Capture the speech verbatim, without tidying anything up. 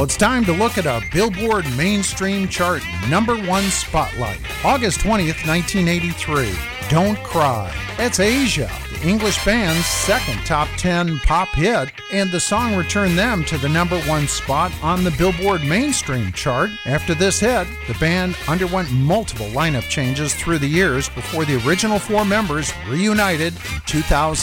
Well, it's time to look at a Billboard mainstream chart number one spotlight. August twentieth, nineteen eighty-three. Don't Cry. That's Asia, the English band's second top ten pop hit, and the song returned them to the number one spot on the Billboard mainstream chart. After this hit, the band underwent multiple lineup changes through the years before the original four members reunited in two thousand.